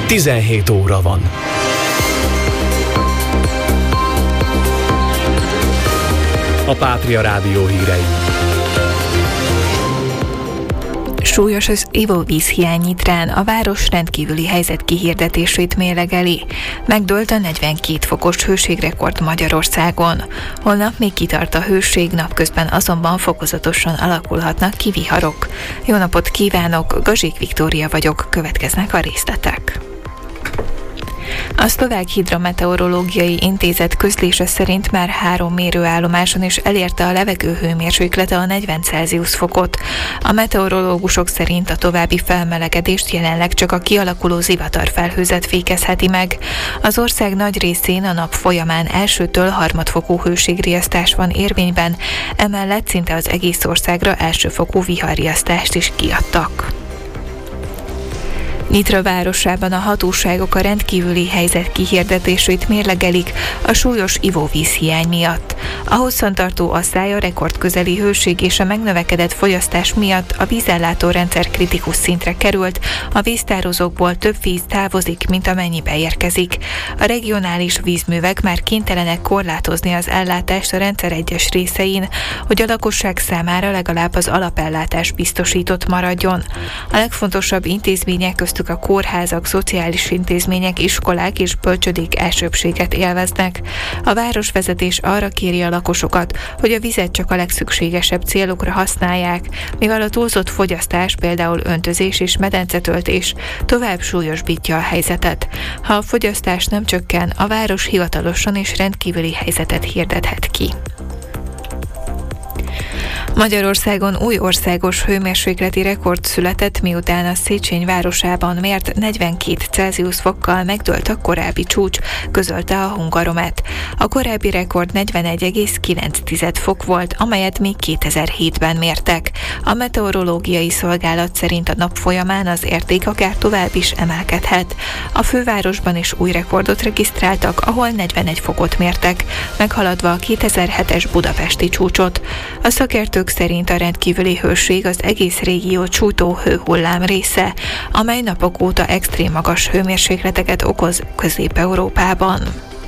17 óra van. A Pátria Rádió hírei. Súlyos az ivóvízhiány Nyitrán, a város rendkívüli helyzet kihirdetését mérlegeli. Megdőlt a 42 fokos hőségrekord Magyarországon. Holnap még kitart a hőség, napközben azonban fokozatosan alakulhatnak ki viharok. Jó napot kívánok, Gazsik Viktória vagyok, következnek a részletek. A Szlovák Hidrometeorológiai Intézet közlése szerint már 3 mérőállomáson is elérte a levegő hőmérséklete a 40 Celsius fokot. A meteorológusok szerint a további felmelegedést jelenleg csak a kialakuló zivatarfelhőzet fékezheti meg. Az ország nagy részén a nap folyamán elsőtől harmadfokú hőségriasztás van érvényben, emellett szinte az egész országra elsőfokú viharriasztást is kiadtak. Nyitra városában a hatóságok a rendkívüli helyzet kihirdetését mérlegelik a súlyos ivóvízhiány miatt. A hosszantartó asszály, a rekordközeli hőség és a megnövekedett fogyasztás miatt a vízellátórendszer kritikus szintre került, a víztározókból több víz távozik, mint amennyi beérkezik. A regionális vízművek már kénytelenek korlátozni az ellátást a rendszer egyes részein, hogy a lakosság számára legalább az alapellátás biztosított maradjon. A legfontosabb intézmények köztük a kórházak, szociális intézmények, iskolák és bölcsödék elsőbbséget élveznek. A városvezetés arra kéri a lakosokat, hogy a vizet csak a legszükségesebb célokra használják, mivel a túlzott fogyasztás, például öntözés és medencetöltés tovább súlyosbítja a helyzetet. Ha a fogyasztás nem csökken, a város hivatalosan és rendkívüli helyzetet hirdethet ki. Magyarországon új országos hőmérsékleti rekord született, miután a Széchenyi városában mért 42 Celsius fokkal megdőlt a korábbi csúcs, közölte a Hungaromet. A korábbi rekord 41,9 fok volt, amelyet még 2007-ben mértek. A meteorológiai szolgálat szerint a nap folyamán az érték akár tovább is emelkedhet. A fővárosban is új rekordot regisztráltak, ahol 41 fokot mértek, meghaladva a 2007-es budapesti csúcsot. A szakértők szerint a rendkívüli hőség az egész régiót sújtó hőhullám része, amely napok óta extrém magas hőmérsékleteket okoz Közép-Európában.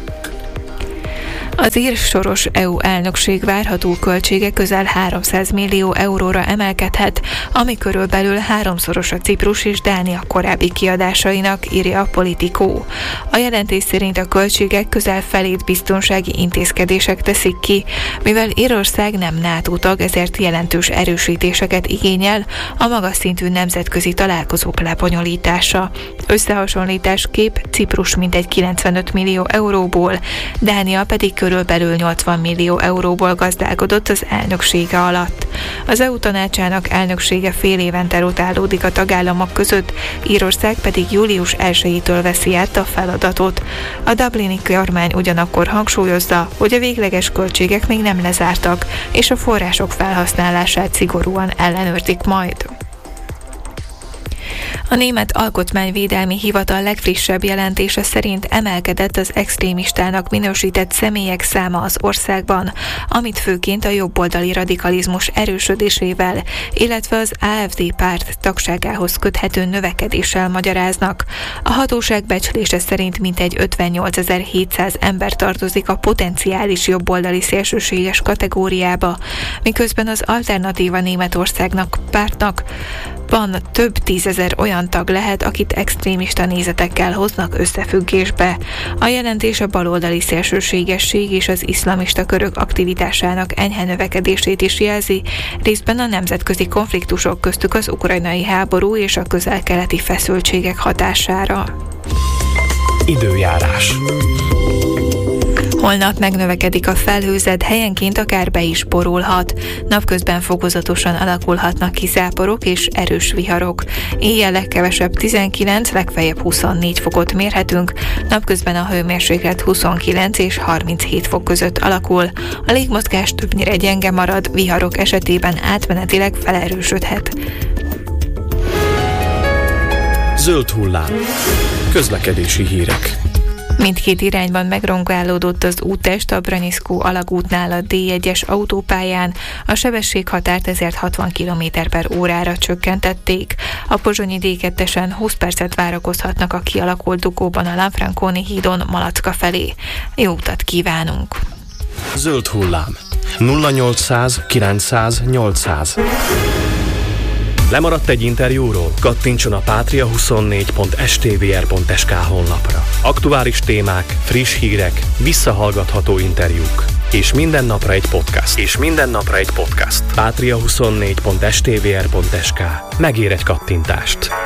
Az ír soros EU elnökség várható költsége közel 300 millió euróra emelkedhet, ami körülbelül 3-szoros a Ciprus és Dánia korábbi kiadásainak, írja a Politico. A jelentés szerint a költségek közel felét biztonsági intézkedések teszik ki, mivel Írország nem NATO tag, ezért jelentős erősítéseket igényel a magas szintű nemzetközi találkozók lebonyolítása. Összehasonlításképp Ciprus mintegy 95 millió euróból, Dánia pedig körülbelül 80 millió euróból gazdálkodott az elnöksége alatt. Az EU tanácsának elnöksége fél évente rotálódik a tagállamok között, Írország pedig július 1-től veszi át a feladatot. A dublini kormány ugyanakkor hangsúlyozza, hogy a végleges költségek még nem lezártak, és a források felhasználását szigorúan ellenőrzik majd. A Német Alkotmányvédelmi Hivatal legfrissebb jelentése szerint emelkedett az extrémistának minősített személyek száma az országban, amit főként a jobboldali radikalizmus erősödésével, illetve az AfD párt tagságához köthető növekedéssel magyaráznak. A hatóság becslése szerint mintegy 58.700 ember tartozik a potenciális jobboldali szélsőséges kategóriába, miközben az Alternatíva Németországnak pártnak van több 10 000 olyan tag lehet, akit extrémista nézetekkel hoznak összefüggésbe. A jelentés a baloldali szélsőségesség és az iszlamista körök aktivitásának enyhe növekedését is jelzi, részben a nemzetközi konfliktusok, köztük az ukrajnai háború és a közel-keleti feszültségek hatására. Időjárás. Holnap megnövekedik a felhőzet, helyenként akár be is borulhat. Napközben fokozatosan alakulhatnak ki záporok és erős viharok. Éjjel legkevesebb 19, legfeljebb 24 fokot mérhetünk, napközben a hőmérséklet 29 és 37 fok között alakul. A légmozgás többnyire gyenge marad, viharok esetében átmenetileg felerősödhet. Zöld hullám. Közlekedési hírek. Mindkét irányban megrongálódott az úttest a Braniszkó alagútnál a D1-es autópályán, a sebességhatárt ezért 60 km/órára csökkentették. A pozsonyi D2-esen 20 percet várakozhatnak a kialakult dugóban a Lanfranconi hídon Malacka felé. Jó utat kívánunk! Zöld hullám. 0800 900 800. Lemaradt egy interjúról? Kattintson a patria24.stvr.sk honlapra. Aktuális témák, friss hírek, visszahallgatható interjúk. És minden napra egy podcast. Patria24.stvr.sk. Megér egy kattintást.